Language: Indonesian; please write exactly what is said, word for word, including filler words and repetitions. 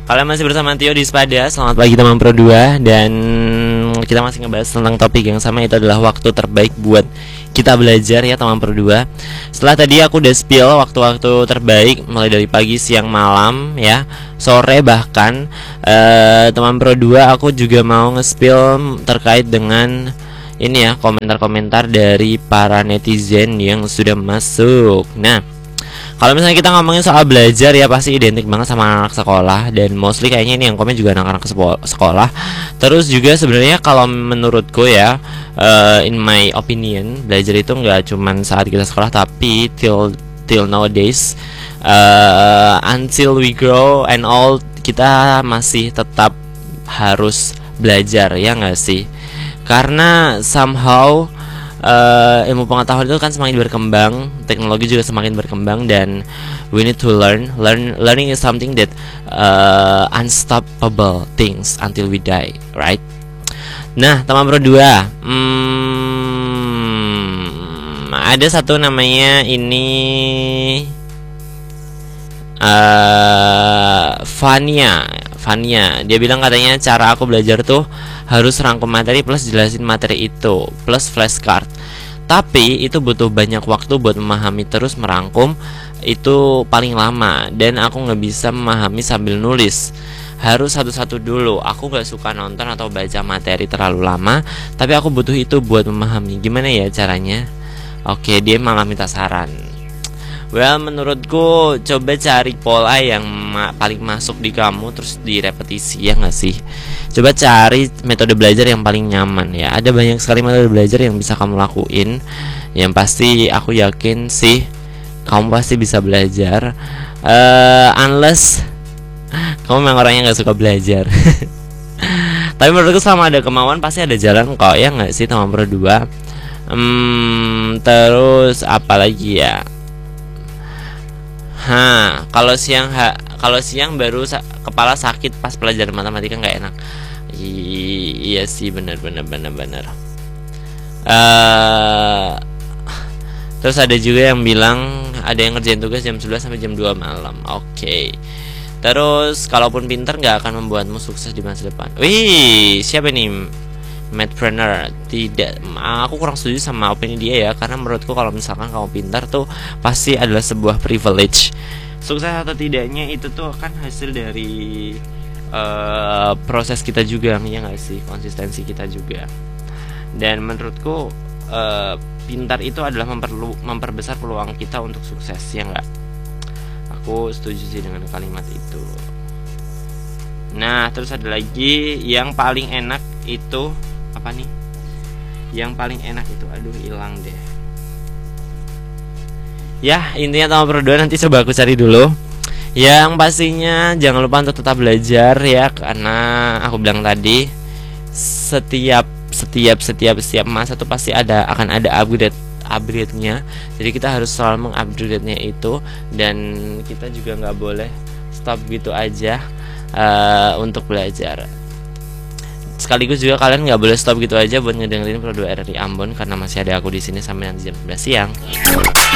Kalian masih bersama Tio di Spada. Selamat pagi teman Pro dua. Dan kita masih ngebahas tentang topik yang sama, itu adalah waktu terbaik buat kita belajar ya teman Pro dua. Setelah tadi aku udah spill waktu-waktu terbaik mulai dari pagi, siang, malam ya, sore bahkan eh, teman Pro dua, aku juga mau nge-spill terkait dengan ini ya, komentar-komentar dari para netizen yang sudah masuk. Nah, kalau misalnya kita ngomongin soal belajar ya, pasti identik banget sama anak-anak sekolah, dan mostly kayaknya ini yang komen juga anak-anak sekolah. Terus juga sebenarnya kalau menurutku ya, uh, in my opinion, belajar itu nggak cuman saat kita sekolah, tapi till till nowadays, uh, until we grow and all, kita masih tetap harus belajar ya nggak sih? Karena somehow Uh, ilmu pengetahuan itu kan semakin berkembang, teknologi juga semakin berkembang, dan we need to learn. Learn learning is something that uh, unstoppable things until we die, right? Nah, teman Pro dua, hmm, ada satu namanya ini uh, Fania. Fania, dia bilang katanya cara aku belajar tuh harus rangkum materi plus jelasin materi itu plus flashcard. Tapi itu butuh banyak waktu buat memahami terus merangkum, itu paling lama, dan aku nggak bisa memahami sambil nulis. Harus satu-satu dulu. Aku nggak suka nonton atau baca materi terlalu lama, tapi aku butuh itu buat memahami. Gimana ya caranya? Oke, dia malah minta saran. Well, menurutku coba cari pola yang ma paling masuk di kamu, terus direpetisi ya nggak sih? Coba cari metode belajar yang paling nyaman ya. Ada banyak sekali metode belajar yang bisa kamu lakuin, yang pasti aku yakin sih kamu pasti bisa belajar, uh, unless kamu memang orangnya nggak suka belajar. Tapi menurutku selama ada kemauan pasti ada jalan kok, ya nggak sih teman Pro dua? Hmm, terus apa lagi ya? Ha, kalau siang ha, kalau siang baru sa kepala sakit pas pelajaran matematika, nggak enak. I iya sih, benar benar benar benar. Uh, terus ada juga yang bilang ada yang ngerjain tugas jam sebelas sampai jam dua malam. Oke. Okay. Terus kalaupun pinter nggak akan membuatmu sukses di masa depan. Wih, siapa nih? Madpreneur. Tidak, aku kurang setuju sama opini dia ya, karena menurutku kalau misalkan kamu pintar tuh pasti adalah sebuah privilege. Sukses atau tidaknya itu tuh kan hasil dari uh, proses kita juga, ya nggak sih, konsistensi kita juga. Dan menurutku uh, pintar itu adalah memperlu memperbesar peluang kita untuk sukses, ya nggak? Aku setuju sih dengan kalimat itu. Nah, terus ada lagi yang paling enak itu apa nih? Yang paling enak itu, aduh hilang deh. Ya, intinya teman Pro dua, nanti coba aku cari dulu. Yang pastinya jangan lupa untuk tetap belajar ya, karena aku bilang tadi setiap setiap setiap setiap masa tuh pasti ada akan ada upgrade upgrade-nya. Jadi kita harus selalu mengupgrade-nya itu, dan kita juga nggak boleh stop gitu aja uh, untuk belajar. Sekaligus juga kalian nggak boleh stop gitu aja buat ngedengerin Pro dua R R I Ambon, karena masih ada aku di sini sampai nanti jam sebelas siang.